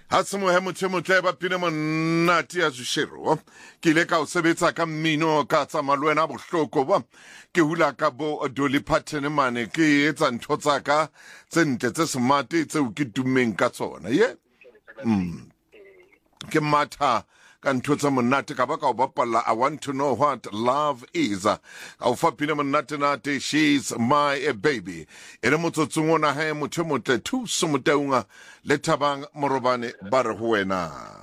Hatsimo he motho motle ba pina monate ya Zushero ke ile ka o sebetsa ka mmino ka tsa malwena bohloko ba ke hula ka bo Dolly Parton mane ke etsa ntho tsa ka tse ntle tse smart tse o ke tumeng ka tsona ye ke matha ka ntho tsa monate ka ba ka o bapalla I want to know what love is ka o fa pina monate nate she's my baby ere motsotsong ona he motho motle thuso motaunga le thabang morobane ba re ho wena